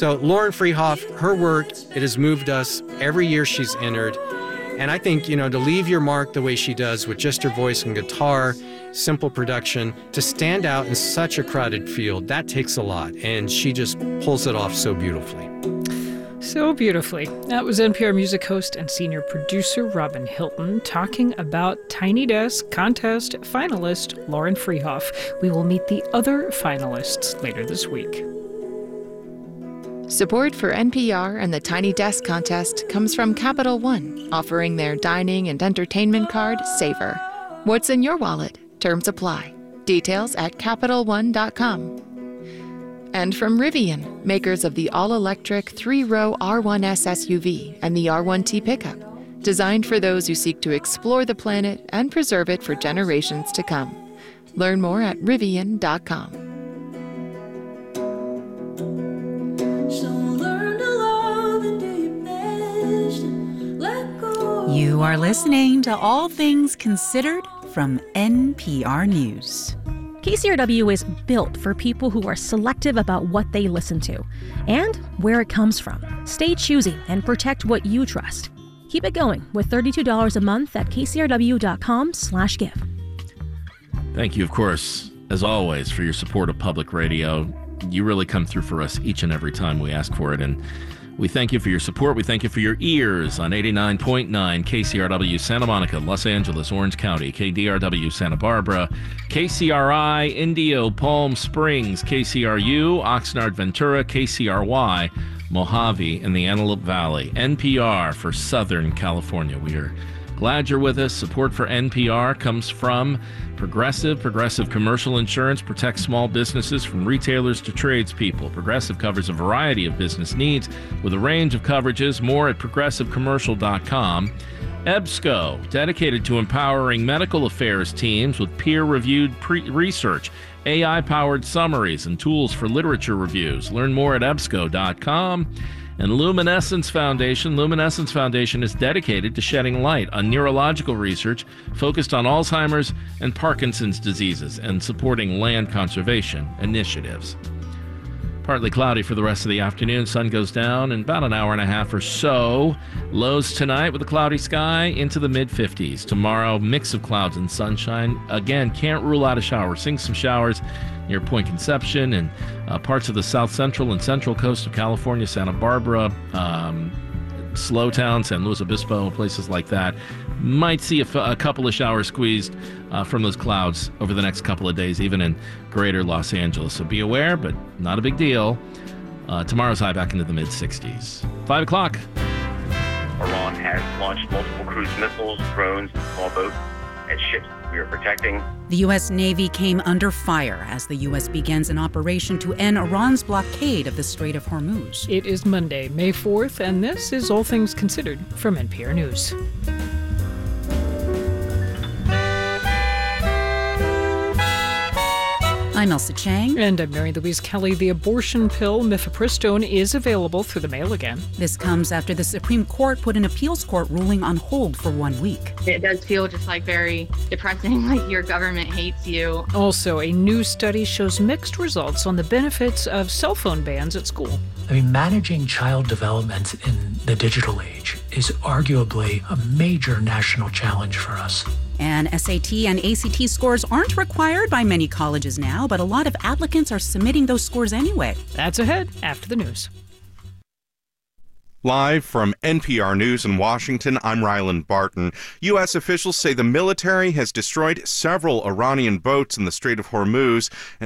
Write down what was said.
So Lauren Freehoff, her work, it has moved us every year she's entered. And I think, to leave your mark the way she does with just her voice and guitar, simple production, to stand out in such a crowded field, that takes a lot. And she just pulls it off so beautifully. So beautifully. That was NPR music host and senior producer Robin Hilton talking about Tiny Desk Contest finalist Lauren Freehoff. We will meet the other finalists later this week. Support for NPR and the Tiny Desk Contest comes from Capital One, offering their dining and entertainment card, Savor. What's in your wallet? Terms apply. Details at CapitalOne.com. And from Rivian, makers of the all-electric 3-row R1S SUV and the R1T pickup, designed for those who seek to explore the planet and preserve it for generations to come. Learn more at Rivian.com. You are listening to All Things Considered from NPR News. KCRW is built for people who are selective about what they listen to and where it comes from. Stay choosy and protect what you trust. Keep it going with $32 a month at kcrw.com/give. Thank you, of course, as always, for your support of public radio. You really come through for us each and every time we ask for it, and we thank you for your support. We thank you for your ears on 89.9 KCRW Santa Monica, Los Angeles, Orange County, KDRW Santa Barbara, KCRI Indio, Palm Springs, KCRU Oxnard, Ventura, KCRY Mojave, and the Antelope Valley. NPR for Southern California. We are glad you're with us. Support for NPR comes from Progressive. Progressive Commercial Insurance protects small businesses from retailers to tradespeople. Progressive covers a variety of business needs with a range of coverages. More at progressivecommercial.com. EBSCO, dedicated to empowering medical affairs teams with peer-reviewed research, AI-powered summaries, and tools for literature reviews. Learn more at ebsco.com. And Luminescence Foundation. Luminescence Foundation is dedicated to shedding light on neurological research focused on Alzheimer's and Parkinson's diseases and supporting land conservation initiatives. Partly cloudy for the rest of the afternoon. Sun goes down in about an hour and a half or so. Lows tonight with a cloudy sky into the mid-50s. Tomorrow, mix of clouds and sunshine. Again, can't rule out a shower. Seeing some showers near Point Conception and parts of the south central and central coast of California, Santa Barbara, Slowtown, San Luis Obispo, places like that. Might see a couple of showers squeezed from those clouds over the next couple of days, even in greater Los Angeles. So be aware, but not a big deal. Tomorrow's high back into the mid-60s. 5 o'clock. Iran has launched multiple cruise missiles, drones, small boats, and ships we are protecting. The U.S. Navy came under fire as the U.S. begins an operation to end Iran's blockade of the Strait of Hormuz. It is Monday, May 4th, and this is All Things Considered from NPR News. I'm Elsa Chang. And I'm Mary Louise Kelly. The abortion pill mifepristone is available through the mail again. This comes after the Supreme Court put an appeals court ruling on hold for 1 week. It does feel just very depressing, like your government hates you. Also, a new study shows mixed results on the benefits of cell phone bans at school. Managing child development in the digital age is arguably a major national challenge for us. And SAT and ACT scores aren't required by many colleges now, but a lot of applicants are submitting those scores anyway. That's ahead after the news. Live from NPR News in Washington, I'm Ryland Barton. U.S. officials say the military has destroyed several Iranian boats in the Strait of Hormuz.